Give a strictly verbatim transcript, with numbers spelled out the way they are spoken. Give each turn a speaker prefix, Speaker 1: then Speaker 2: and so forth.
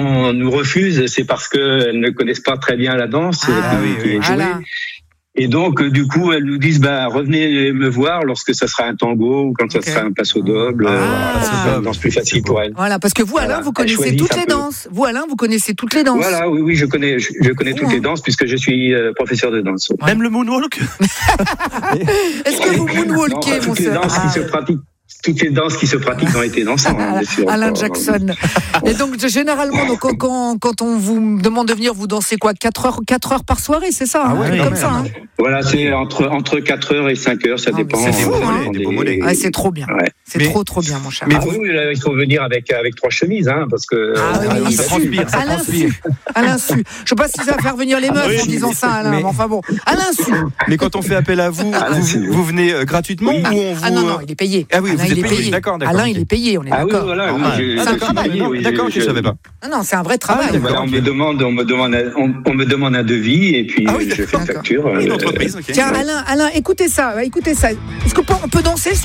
Speaker 1: on nous refuse, c'est parce qu'elles ne connaissent pas très bien la danse.
Speaker 2: Ah, oui, oui.
Speaker 3: Voilà.
Speaker 1: Et donc, euh, du coup, elles nous disent, bah, revenez me voir lorsque ça sera un tango ou quand
Speaker 3: Okay.
Speaker 1: ça sera un passo doble.
Speaker 3: Ah.
Speaker 1: Euh, ça sera une danse plus facile pour elles.
Speaker 3: Voilà, parce que vous, Alain,
Speaker 1: Voilà.
Speaker 3: vous connaissez
Speaker 1: Elles
Speaker 3: toutes
Speaker 1: choisissent
Speaker 3: les
Speaker 1: un peu.
Speaker 3: danses. Vous, Alain, vous connaissez toutes les danses.
Speaker 1: Voilà, oui, oui, je connais, je, je connais
Speaker 3: Fou,
Speaker 1: toutes
Speaker 3: hein.
Speaker 1: les danses puisque je suis euh, professeur de danse.
Speaker 3: Ouais.
Speaker 2: Même le moonwalk.
Speaker 3: Est-ce que vous
Speaker 1: Non,
Speaker 3: moonwalkez, mon
Speaker 1: toutes les
Speaker 3: sœur
Speaker 1: danses qui se pratiquent. Toutes les danses qui se pratiquent ont été dansées, hein, bien sûr.
Speaker 3: Alain Jackson. Et donc, généralement, donc, quand, quand, quand on vous demande de venir, vous dansez quoi, quatre heures, quatre heures par soirée, c'est ça,
Speaker 2: Ah
Speaker 3: hein,
Speaker 2: ouais,
Speaker 3: un truc
Speaker 2: quand
Speaker 3: comme
Speaker 2: même.
Speaker 3: ça, hein.
Speaker 1: Voilà, c'est entre, entre quatre heures et cinq heures, ça
Speaker 3: Ah, mais
Speaker 1: dépend.
Speaker 3: c'est fou,
Speaker 1: euh,
Speaker 3: hein.
Speaker 1: des-
Speaker 2: Des beaux mollets.
Speaker 3: Ouais, c'est trop bien.
Speaker 1: Ouais.
Speaker 3: C'est
Speaker 2: Mais-
Speaker 3: trop, trop bien, mon cher.
Speaker 2: mais
Speaker 1: Ah
Speaker 2: vous-
Speaker 1: oui, oui, là, il faut venir avec, avec trois chemises, hein, parce que.
Speaker 3: Ah oui,
Speaker 1: euh,
Speaker 3: mais
Speaker 2: ça
Speaker 3: il
Speaker 2: transpire,
Speaker 3: sue.
Speaker 2: ça
Speaker 3: À
Speaker 2: transpire.
Speaker 3: l'insu. À l'insu. Je sais pas si ça va faire venir les meufs
Speaker 2: oui,
Speaker 3: en disant ça, Alain.
Speaker 2: mais-
Speaker 3: Mais enfin bon. À l'insu.
Speaker 2: Mais quand on fait appel à vous,
Speaker 1: Ah, là,
Speaker 2: vous,
Speaker 1: c'est-
Speaker 2: vous venez euh, gratuitement
Speaker 1: Oui.
Speaker 2: ou on vous...
Speaker 3: Ah non, non, il est payé.
Speaker 2: Ah oui,
Speaker 3: Alain,
Speaker 2: vous
Speaker 3: il
Speaker 2: êtes
Speaker 3: est
Speaker 2: payé.
Speaker 3: payé.
Speaker 2: D'accord, d'accord,
Speaker 3: Alain,
Speaker 2: ok.
Speaker 3: il est payé, on est
Speaker 1: Ah oui,
Speaker 3: d'accord.
Speaker 1: voilà.
Speaker 2: Normal.
Speaker 1: oui, j'ai-
Speaker 3: C'est un
Speaker 1: j'ai-
Speaker 3: travail.
Speaker 1: oui, oui,
Speaker 2: D'accord, ok,
Speaker 1: je-
Speaker 2: je savais pas.
Speaker 3: Non, non, c'est un vrai travail.
Speaker 2: Ah, d'accord.
Speaker 1: Voilà, on me demande, on me demande, un- on, on me demande un devis et puis
Speaker 2: Ah oui,
Speaker 1: je fais
Speaker 3: d'accord.
Speaker 1: une facture.
Speaker 2: Une
Speaker 1: euh,
Speaker 2: entreprise, ok.
Speaker 3: Tiens, Alain, Alain, écoutez ça, écoutez ça. Est-ce qu'on peut, on peut danser